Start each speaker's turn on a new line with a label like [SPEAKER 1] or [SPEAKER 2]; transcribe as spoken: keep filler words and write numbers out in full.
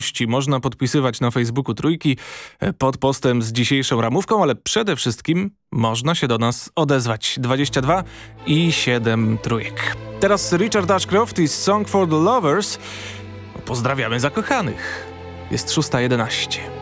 [SPEAKER 1] Można podpisywać na Facebooku Trójki pod postem z dzisiejszą ramówką, ale przede wszystkim można się do nas odezwać. dwadzieścia dwa i siedem trójek. Teraz Richard Ashcroft i Song for the Lovers. Pozdrawiamy zakochanych. Jest szósta jedenaście.